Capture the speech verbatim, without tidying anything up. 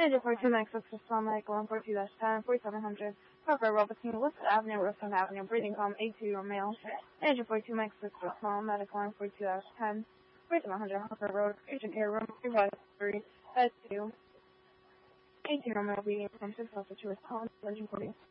Engine forty-two, Max six, Islam, Medical, one forty-two dash ten, forty-seven hundred, Parker, Robertson, Listed Avenue, Roseland Avenue, breathing column, eighty-two-year-old male. Engine forty-two, Max six, Islam, Medical, one forty-two dash ten, forty-seven hundred, Harper Road, Agent Air Room, three, S two, eighteen-year-old male, being from six, also two, Engine forty.